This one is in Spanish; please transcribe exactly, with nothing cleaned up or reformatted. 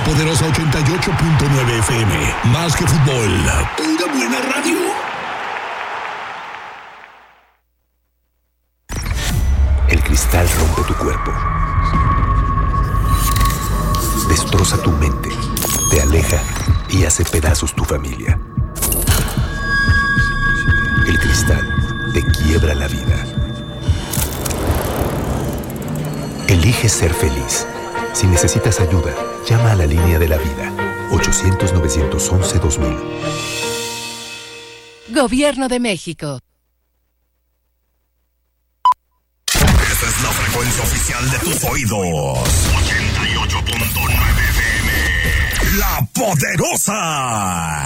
La Poderosa ochenta y ocho punto nueve F M. Más que fútbol, pura buena radio. El cristal rompe tu cuerpo. Destroza tu mente. Te aleja y hace pedazos tu familia. El cristal te quiebra la vida. Elige ser feliz. Si necesitas ayuda, llama a la línea de la vida. ochocientos, novecientos once, dos mil. Gobierno de México. Esta es la frecuencia oficial de tus oídos. ochenta y ocho punto nueve F M. La Poderosa.